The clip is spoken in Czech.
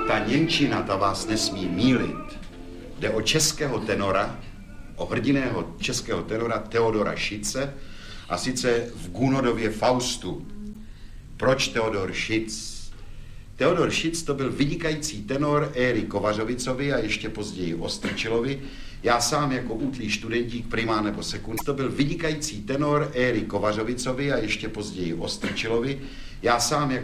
Ta němčina, ta vás nesmí mýlit. Jde o českého tenora, o hrdinného českého tenora Theodora Schütze, a sice v Gunodově Faustu. Proč Theodor Schütz? Theodor Schütz to byl vynikající tenor éry Kovařovicovi a ještě později Ostrčilovi. Já sám jako útlý študentík primá nebo sekund. To byl vynikající tenor éry Kovařovicovi a ještě později Ostrčilovi. Já sám jako